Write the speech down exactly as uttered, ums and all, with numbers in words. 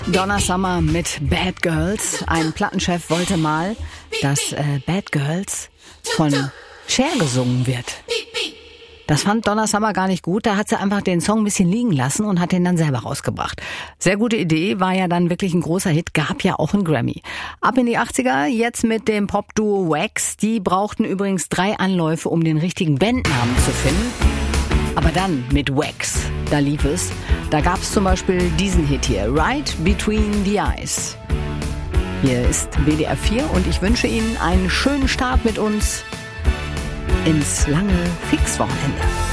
Donna Summer mit Bad Girls. Ein Plattenchef wollte mal, dass äh, Bad Girls von Cher gesungen wird. Das fand Donna Summer gar nicht gut. Da hat sie einfach den Song ein bisschen liegen lassen und hat den dann selber rausgebracht. Sehr gute Idee, war ja dann wirklich ein großer Hit, gab ja auch einen Grammy. Ab in die achtziger, jetzt mit dem Popduo Wax. Die brauchten übrigens drei Anläufe, um den richtigen Bandnamen zu finden. Aber dann mit Wax, da lief es. Da gab es zum Beispiel diesen Hit hier, Right Between the Eyes. Hier ist W D R vier und ich wünsche Ihnen einen schönen Start mit uns ins lange Fixwochenende.